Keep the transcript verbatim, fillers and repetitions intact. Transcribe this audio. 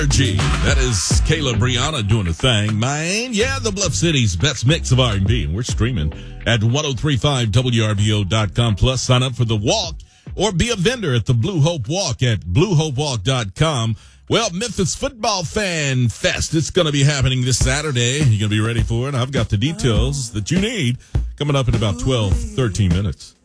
G. That is Kayla Brianna doing a thing, man. Yeah, the Bluff City's best mix of R and B. And we're streaming at ten thirty-five W R B O dot com. Plus, sign up for the walk or be a vendor at the Blue Hope Walk at blue hope walk dot com. Well, Memphis Football Fan Fest. It's going to be happening this Saturday. You're going to be ready for it. I've got the details that you need coming up in about twelve, thirteen minutes.